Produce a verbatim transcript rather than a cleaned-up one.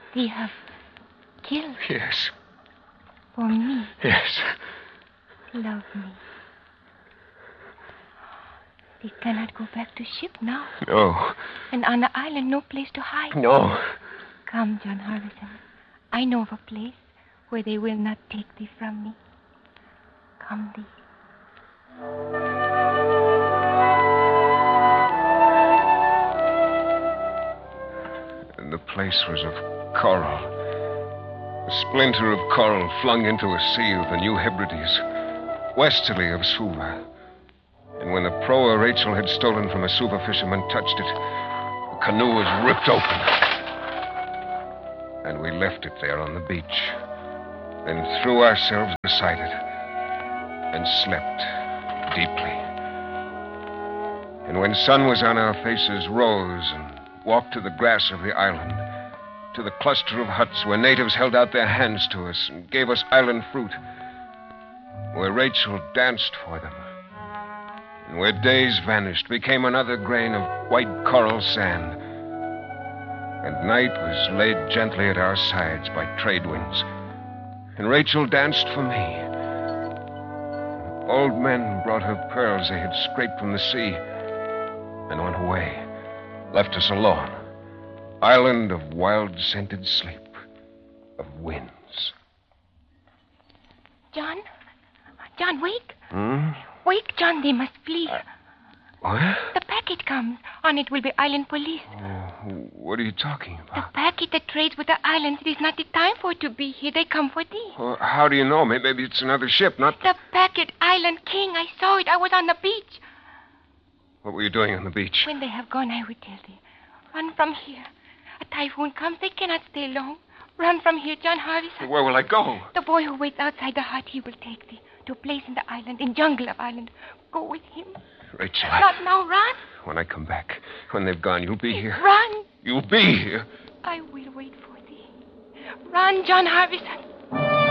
They have killed. Yes. For me. Yes. Love me. They cannot go back to ship now. No. And on the island, no place to hide. No. Come, John Harbison. I know of a place where they will not take thee from me. Come thee. And the place was of coral. A splinter of coral flung into a sea of the New Hebrides, westerly of Suva. And when the proa Rachel had stolen from a Suva fisherman touched it, the canoe was ripped open. And we left it there on the beach. Then threw ourselves beside it and slept deeply. And when sun was on our faces, rose and walked to the grass of the island, to the cluster of huts where natives held out their hands to us and gave us island fruit, where Rachel danced for them, and where days vanished, became another grain of white coral sand, and night was laid gently at our sides by trade winds, and Rachel danced for me. Old men brought her pearls they had scraped from the sea and went away, left us alone. Island of wild scented sleep, of winds. John? John, wake. Hmm? Wake, John, they must flee. Uh, what? The packet comes. On it will be island police. Oh, what are you talking The about? packet that trades with the islands. It is not the time for it to be here. They come for thee. Well, how do you know? Maybe maybe it's another ship, not... The packet island king. I saw it. I was on the beach. What were you doing on the beach? When they have gone, I will tell thee. Run from here. A typhoon comes. They cannot stay long. Run from here, John Harbison. Where will I go? The boy who waits outside the hut, he will take thee to a place in the island, in jungle of island. Go with him. Rachel, I... Not now, run. When I come back, when they've gone, you'll be here. Run. You'll be here. I will wait for thee. Run, John Harbison.